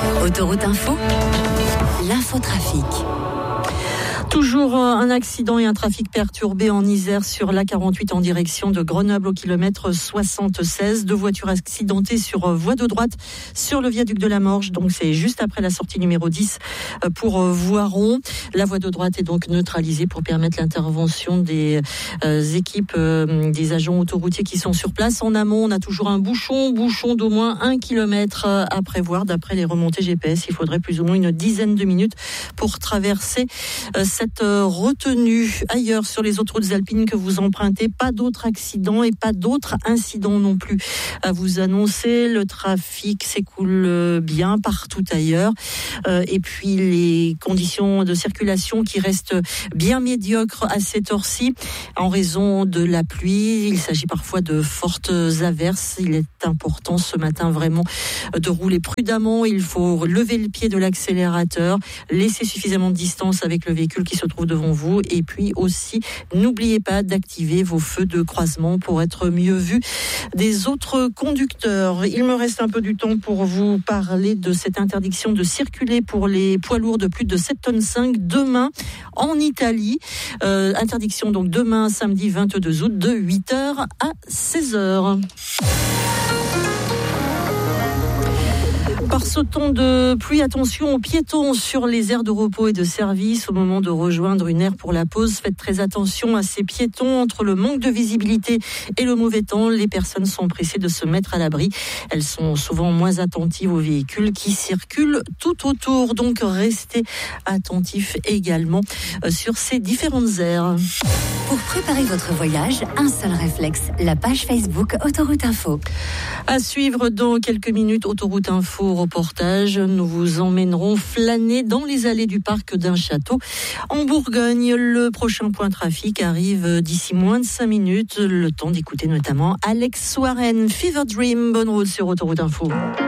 Autoroute Info, l'infotrafic. Toujours un accident et un trafic perturbé en Isère sur l'A48 en direction de Grenoble au kilomètre 76. 2 voitures accidentées sur voie de droite sur le viaduc de la Morge. Donc c'est juste après la sortie numéro 10 pour Voiron. La voie de droite est donc neutralisée pour permettre l'intervention des équipes des agents autoroutiers qui sont sur place. En amont, on a toujours un bouchon d'au moins 1 kilomètre à prévoir. D'après les remontées GPS, il faudrait plus ou moins une dizaine de minutes pour traverser cette retenue. Ailleurs sur les autres routes alpines que vous empruntez, pas d'autres accidents et pas d'autres incidents non plus à vous annoncer. Le trafic s'écoule bien partout ailleurs, et puis les conditions de circulation qui restent bien médiocres à cette heure-ci en raison de la pluie. Il s'agit parfois de fortes averses. Il est important ce matin vraiment de rouler prudemment. Il faut lever le pied de l'accélérateur, laisser suffisamment de distance avec le véhicule qui se trouve devant vous, et puis aussi n'oubliez pas d'activer vos feux de croisement pour être mieux vu des autres conducteurs. Il me reste un peu du temps pour vous parler de cette interdiction de circuler pour les poids lourds de plus de 7,5 tonnes demain en Italie. Interdiction donc demain samedi 22 août de 8h à 16h. Par ce temps de pluie, attention aux piétons sur les aires de repos et de service au moment de rejoindre une aire pour la pause. Faites très attention à ces piétons. Entre le manque de visibilité et le mauvais temps, les personnes sont pressées de se mettre à l'abri. Elles sont souvent moins attentives aux véhicules qui circulent tout autour. Donc restez attentifs également sur ces différentes aires. Pour préparer votre voyage, un seul réflexe, la page Facebook Autoroute Info. À suivre dans quelques minutes, Autoroute Info reportage. Nous vous emmènerons flâner dans les allées du parc d'un château en Bourgogne. Le prochain point trafic arrive d'ici moins de 5 minutes. Le temps d'écouter notamment Alex Warren, Fever Dream. Bonne route sur Autoroute Info.